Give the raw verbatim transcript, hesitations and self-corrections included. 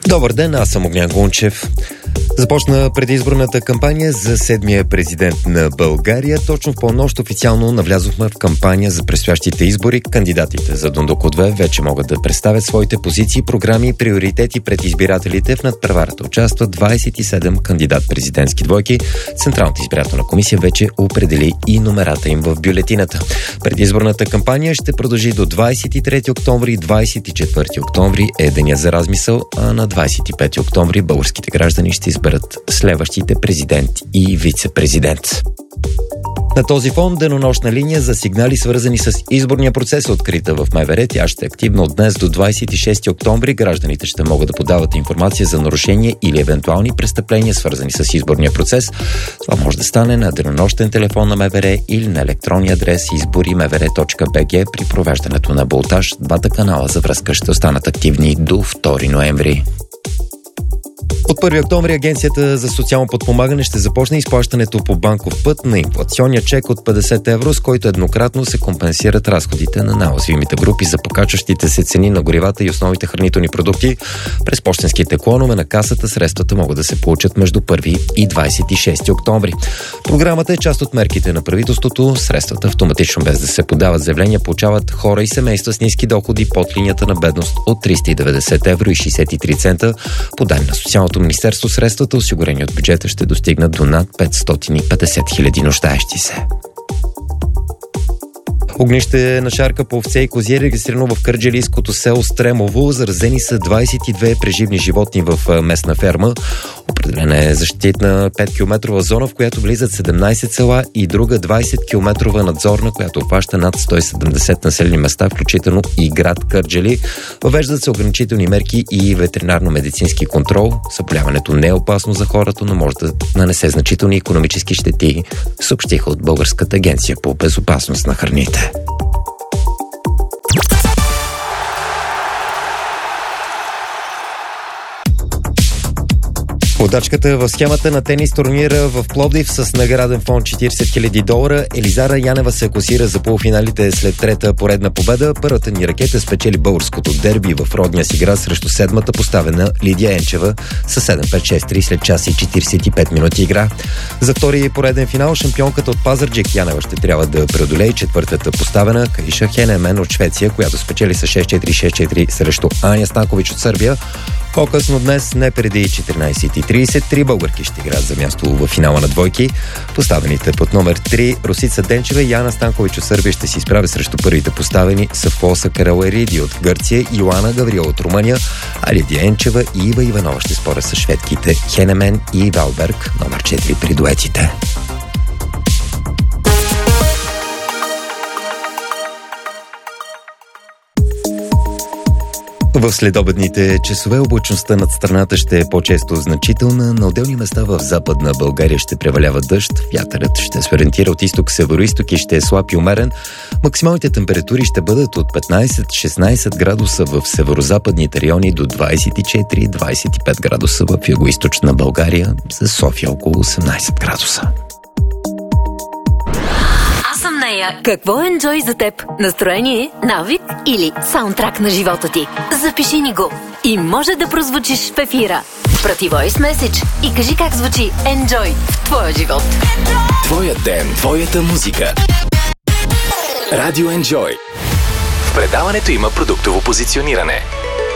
Добър ден, аз съм Огнян Гунчев. Започна предизборната кампания за седмия президент на България. Точно в полунощ официално навлязохме в кампания за предстоящите избори. Кандидатите за Дондукот две вече могат да представят своите позиции, програми и приоритети пред избирателите. В надпреварата участват двадесет и седем кандидат-президентски двойки. Централната избирателна комисия вече определи и номерата им в бюлетината. Предизборната кампания ще продължи до двадесет и трети октомври. двадесет и четвърти октомври е деня за размисъл, а на двадесет и пети октомври българските граждани ще изберат следващите президент и вице-президент. На този фон денонощна линия за сигнали, свързани с изборния процес, е открита в МВР. Тя ще е активна от днес до двадесет и шести октомври. Гражданите ще могат да подават информация за нарушения или евентуални престъпления, свързани с изборния процес. Това може да стане на денонощен телефон на МВР или на електронния адрес избори мвр точка б г. При провеждането на болтаж. Двата канала за връзка ще останат активни до втори ноември. От първи октомври Агенцията за социално подпомагане ще започне изплащането по банков път на инфлационния чек от петдесет евро, с който еднократно се компенсират разходите на най-уязвимите групи за покачващите се цени на горивата и основните хранителни продукти. През пощенските клонове на касата средствата могат да се получат между първи и двадесет и шести октомври. Програмата е част от мерките на правителството. Средствата автоматично, без да се подават заявления, получават хора и семейства с ниски доходи под линията на бедност от триста и деветдесет евро и шестдесет и три цента. По данни на Социалното министерство, средствата, осигурени от бюджета, ще достигнат до над петстотин и петдесет хиляди нуждаещи се. Огнище на шарка по овце и кози е регистрирано в кърджалийското село Стремово. Заразени са двадесет и две преживни животни в местна ферма. Определена е защитна петкилометрова зона, в която влизат седемнадесет села, и друга двадесеткилометрова надзорна, която обхваща над сто и седемдесет населени места, включително и град Кърджали. Въвеждат се ограничителни мерки и ветеринарно-медицински контрол. Заболяването не е опасно за хората, но може да нанесе значителни икономически щети, съобщиха от Българската агенция по безопасност на храните. Водачката в схемата на тенис турнира в Пловдив с награден фонд четиридесет хиляди долара. Елизара Янева се класира за полуфиналите след трета поредна победа. Първата ни ракета спечели българското дерби в родния си град срещу седмата поставена Лидия Енчева с седем пет шест три след час и четиридесет и пет минути игра. За втори пореден финал шампионката от Пазарджик Янева ще трябва да преодолее четвъртата поставена Кариша Хенемен от Швеция, която спечели с шест четири шест четири срещу Аня Станкович от Сърбия. По-късно днес, не преди четиридесет и тридесет, три българки ще играят за място в финала на двойки. Поставените под номер три Росица Денчева и Яна Станкович от Сърбия ще се изправят срещу първите поставени Сафоса Карауериди от Гърция и Йоана Гавриел от Румъния, а Лидия Енчева и Ива Иванова ще спорят с шведките Хенемен и Валберг, номер четири при дуетите. В следобедните часове облачността над страната ще е по-често значителна. На отделни места в Западна България ще превалява дъжд. Вятърът ще се ориентира от изток-североизток и ще е слаб и умерен. Максималните температури ще бъдат от петнадесет до шестнадесет градуса в северозападните райони до двадесет и четири до двадесет и пет градуса в югоизточна България. За София около осемнадесет градуса. Какво е Enjoy за теб? Настроение, навик или саундтрак на живота ти? Запиши ни го и може да прозвучиш в ефира. Прати voice message и кажи как звучи Enjoy в твоя живот. Твоят ден, твоята музика. Радио Enjoy. В предаването има продуктово позициониране.